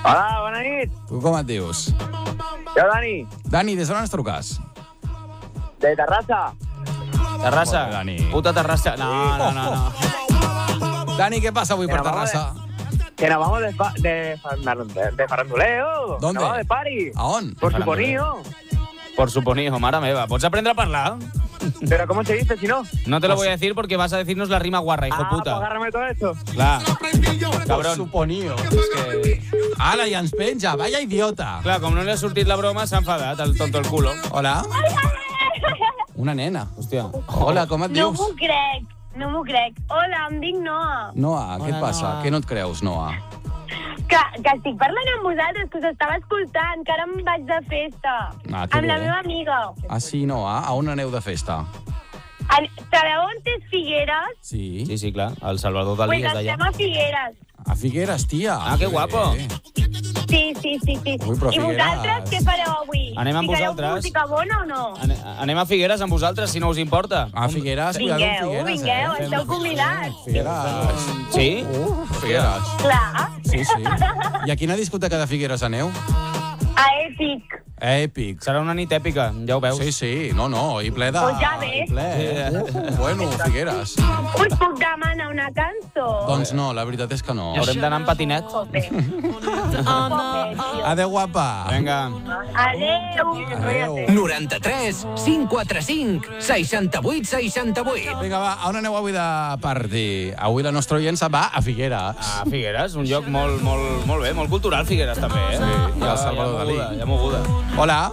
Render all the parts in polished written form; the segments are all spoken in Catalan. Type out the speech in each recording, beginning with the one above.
Hola, bona nit. Tu com et dius? Jo, Dani, Dani, des d'on ens truques? de Terrassa. Terrassa. Molt bé, Dani. Puta Terrassa. No. Dani, què passa avui per Terrassa? Que nos vamos de faranduleo. ¿Dónde? Nos vamos de party. ¿A on? Por De suponío. Por suponío, mare meva. ¿Pots aprendre a parlar? Pero ¿cómo se dice si no? No te lo voy a decir porque vas a decirnos la rima guarra, hijo Pues puta. agárrame todo esto. Clar. Por Cabrón. suponío. És que... Ala, i ens penja, vaya idiota. Clar, com no li ha sortit la broma, s'ha enfadat, el tonto el culo. Hola? Una nena. Hòstia. Hola, com et No dius? m'ho crec. Hola, em dic Noa. Noa, què et Hola, passa? Noa. Què no et creus, Noa? Que estic parlant amb vosaltres, que us estava escoltant, que ara em vaig de festa. Ah, que amb la bé. meva amiga. Ah, sí, Noa? A on aneu de festa? Sabeu on és Figueres? Sí. Sí, clar. El Salvador Dalí Pues és d'allà. estem a Figueres. A Figueres, tia. Ah, que guapo. Bé. Sí. Ui, però I vosaltres Figueres. què fareu avui? Anem amb Ficareu vosaltres. música bona o no? Anem a Figueres amb vosaltres, si no us importa. A Figueres, cuidado amb Vingueu, Figueres, esteu convidats. Figueres. Sí? Figueres. Clar, Sí. I a quina discoteca de Figueres aneu? a Èpic. Èpic. Serà una nit èpica, ja ho veus. Sí, no, i ple de... Pues ja ves. I ple. Bueno, Figueres. Us puc demanar una cançó? Doncs no, la veritat és que no. Haurem d'anar en patinet. Joder. Joder, tio. Adéu, guapa. Vinga. Adéu. Adéu. 93 545 68 68. Vinga, va, on aneu avui de party? Avui la nostra oient se'n va a Figueres. A Figueres, un lloc molt bé, molt cultural, Figueres, també, eh? Sí, i el Salvador Dalí. Ja moguda. Hola.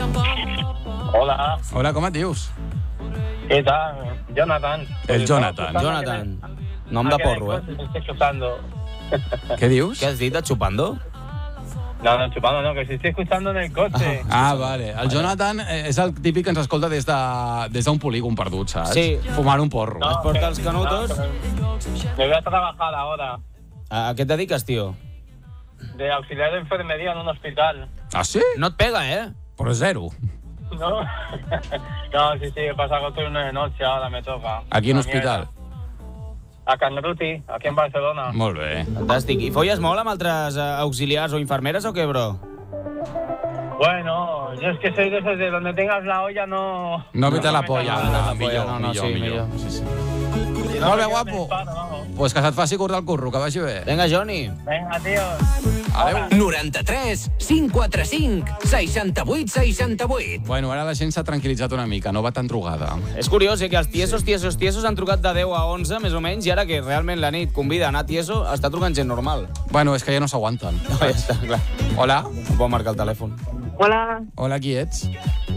Hola, Hola, com et dius? ¿qué tal? Jonathan. El Jonathan. Jonathan, nom de porro, eh? Estoy chupando. Què dius? Què has dit, chupando? No, chupando no, que si estoy escuchando en el coche. Ah, vale. El Jonathan és el típic que ens escolta des d'un polígon perdut, saps? Sí. Fumant un porro. Es porta els canutos. Me voy a trabajar ahora. A què et dediques, tio? De auxiliar de enfermería en un hospital. Ah, sí? No et pega, eh? Però zero. ¿No? No, sí, he pasado turno de noche, ahora me toca. A quin Una hospital? mierda. A Canruti, aquí en Barcelona. Molt bé. Fantàstic. I folles molt amb altres auxiliars o infermeres o què, bro? Bueno, yo es que soy de esos de donde tengas la olla no... No vete la me polla. metas No, la millor. sí, millor. Sí. Si Molt bé, me guapo. disparo, vamos. Pues que se't faci curt el curro, que vagi bé. Vinga, Johnny. Venga, tío. Adéu. 93 545 68 68. Bueno, ara la gent s'ha tranquil·litzat una mica, no va tan drogada. És curiós, que els tiesos han trucat de 10 a 11, més o menys, i ara que realment la nit convida a anar tieso, està trucant gent normal. Bueno, és que ja no s'aguanten. No, ja està, clar. Hola. No pot marcar el telèfon. Hola, Hola, qui ets?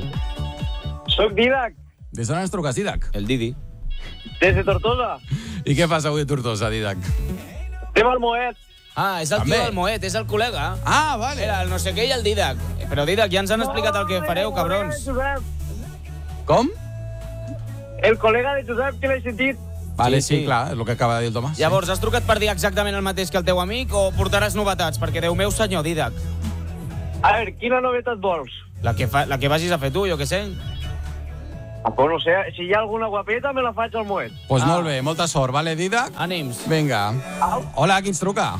soy Didac, Des d'on ens truques, Didac? El Didi. desde Tortosa. I què fas avui a Tortosa, Didac? Tengo el Moet. Ah, és el També. tio del Moet, és el col·lega. Ah, vale. Era el no sé què i el Didac. Però Didac, ja ens han explicat el que fareu, cabrons. Com? El colega de Josep que l'he sentit. Vale, Sí, sí, sí. clar, és el que acaba de dir el Tomàs. Llavors, has trucat per dir exactament el mateix que el teu amic o portaràs novetats? Perquè, Déu meu senyor, Didac, A ver, quina novetat vols? la que vagis a fer tu, jo què sé. Pues no sé, si hi ha alguna guapeta me la faig al Moet. Pues molt bé, molta sort, vale, Didac? Ànims. Vinga. Hola, qui ens truca?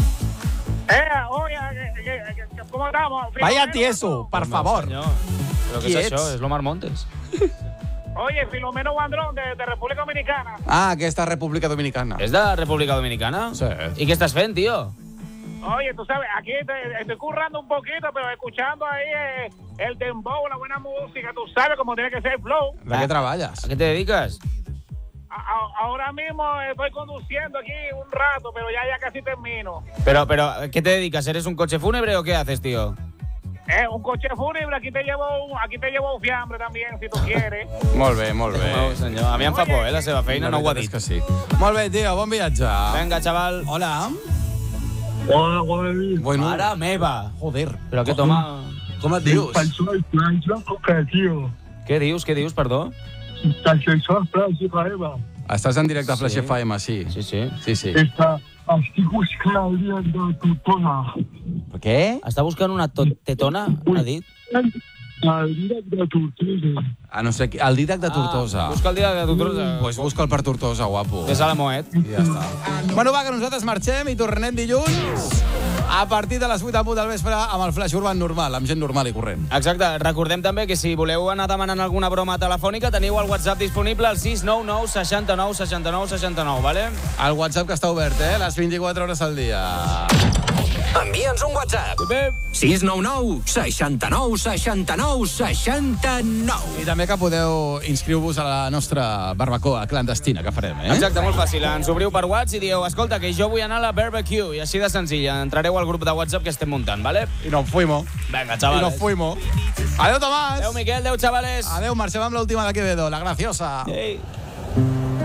Oye, ¿cómo estamos? Vaya tieso, per favor. Senyor. Però què Qui és ets? això? És l'Omar Montes. Oye, Filomeno Wandrón de República Dominicana. Ah, aquesta República Dominicana. És de República Dominicana? Sí. I què estàs fent, tio? Oye, tú sabes, aquí estoy currando un poquito, pero escuchando ahí el dembow, la buena música, tú sabes cómo tiene que ser el flow. De què treballes? A què te dediques? Ahora mismo estoy conduciendo aquí un rato, pero ya casi termino. Pero, ¿a qué te dedicas? ¿Eres un coche fúnebre o qué haces, tío? Un coche fúnebre, aquí te llevo un fiambre también, si tú quieres. Molt bé, molt bé. No, senyor. A mi em fa por, la seva feina, no ho ha La veritat dit. és que sí. Molt bé, tio, bon viatge. Vinga, xaval. Hola. Hola, David. Bueno, Mare meva. joder. Però què toma... Com et dius? el plan que, tío. Què dius, perdó? Estàs en directe a Flash Sí. FM, sí. Sí, sí. Sí, sí. Estic buscant el dia de Tortosa. Què? Està buscant una tetona, ha dit? El dia de Tortosa. Ah, no sé, el Didac de Tortosa. Busca el dia de Tortosa. Pues busca'l per Tortosa, guapo. És a la Moet. I ja està. Bueno, va, que nosaltres marxem i tornem dilluns a partir de les 8 del vespre amb el Flash Urban normal, amb gent normal i corrent. Exacte, recordem també que si voleu anar demanant alguna broma telefònica teniu el WhatsApp disponible al 699 69 69 69, vale? El WhatsApp que està obert, les 24 hores al dia. Envia'ns un WhatsApp. Bé. 699 69 69 69. I també que podeu inscriure-vos a la nostra barbacoa clandestina que farem, Exacte, molt fàcil. Ens obriu per WhatsApp i dieu, escolta, que jo vull anar a la barbecue. I així de senzill, entrareu al grup de WhatsApp que estem muntant, ¿vale? I nos fuimos. Venga, chavales. I nos fuimos. Adéu, Tomàs. Adéu, Miquel. Adéu, chavales. Adéu, marxem amb l'última de Quevedo, la graciosa. Ei.